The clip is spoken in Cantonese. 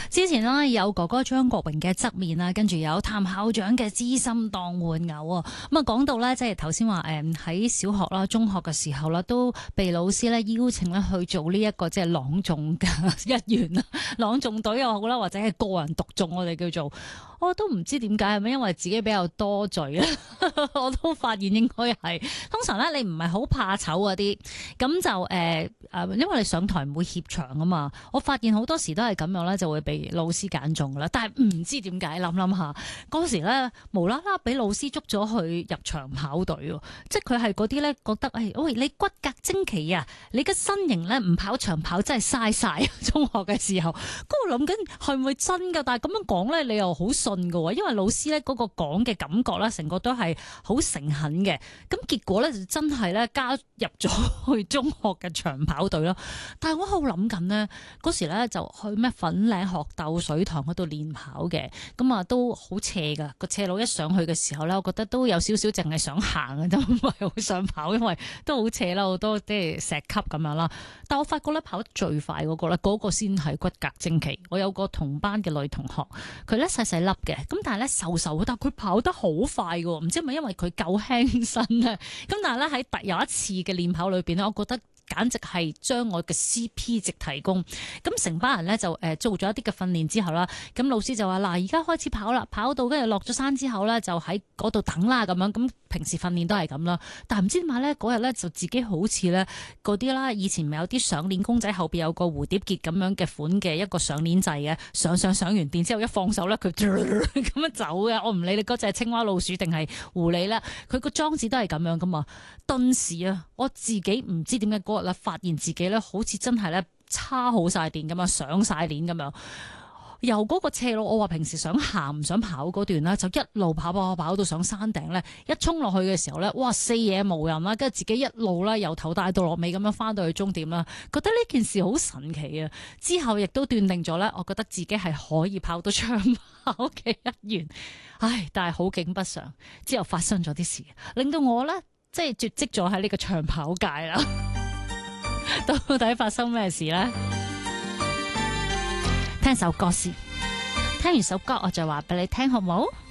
之前啦有哥哥張國榮嘅側面啦，跟住有譚校長嘅知心當玩偶啊。咁啊講到咧，即係頭先話喺小學啦、中學嘅時候啦，都被老師咧邀請咧去做呢一個即係朗誦嘅一員啦，朗誦隊又好啦，或者係個人獨誦，我哋叫做。我都唔知點解係咪因為自己比較多嘴咧，我都發現應該係通常咧你唔係好怕醜嗰啲，咁就因為你上台唔會怯場啊嘛。我發現好多時都係咁樣咧，就會被老師揀中噶啦。但係唔知點解諗下嗰時咧，無啦啦俾老師捉咗去入場跑隊喎，即係佢係嗰啲咧覺得喂你骨骼精奇啊，你嘅身形咧唔跑長跑真係嘥晒。中學嘅時候，嗰度諗緊係咪真㗎？但係咁樣講咧，你又好信㗎，因為老師咧嗰個講嘅感覺咧，成個都係好誠懇嘅。咁結果咧就真係咧加入咗去中學嘅長跑隊咯。但係我喺度諗緊呢，嗰時咧就去咩粉嶺學鬥水塘嗰度練跑嘅，咁啊都好斜㗎，個斜路一上去嘅時候咧，我覺得都有少少淨係想行嘅，都唔係好想跑，因為都好斜啦，好多即係石級咁樣啦。但我發覺咧跑得最快嗰個咧，嗰個先係骨骼精奇。我有個同班嘅女同學，佢咧細細粒嘅，咁但係咧瘦瘦，但係佢跑得好快㗎，唔知係咪因為佢夠輕身咧？咁但係咧喺有一次嘅練跑裏邊咧，我覺得簡直係將我嘅 CP 值提供。咁成班人咧就做咗一啲嘅訓練之後啦，咁老師就話嗱，而家開始跑啦，跑到跟住落咗山之後咧，就喺嗰度等啦咁樣。咁平時訓練都係咁啦，但係唔知點解咧嗰日咧就自己好似咧嗰啲啦，以前咪有啲上鏈公仔後邊有個蝴蝶結咁樣嘅款嘅一個上鏈掣嘅，上完電之後一放手咧，佢咁樣走嘅。我唔理你嗰隻係青蛙老鼠定係狐狸咧，佢個裝置都係咁樣噶嘛。頓時啊，我自己唔知點解嗰日咧發現自己咧好似真係咧叉好晒電咁樣，上晒鏈咁樣。由嗰個斜路，我話平時想行唔想跑嗰段啦，就一路跑到上山頂咧，一衝落去嘅時候咧，哇，四野無人啦，跟住自己一路啦由頭帶到落尾咁樣翻到去終點啦，覺得呢件事好神奇啊！之後亦都斷定咗咧，我覺得自己係可以跑到長跑嘅一員。唉，但係好景不常，之後發生咗啲事，令到我咧即係絕跡咗喺呢個長跑界啦。到底發生咩事咧？聽首歌先，聽完首歌我就話俾你聽好冇？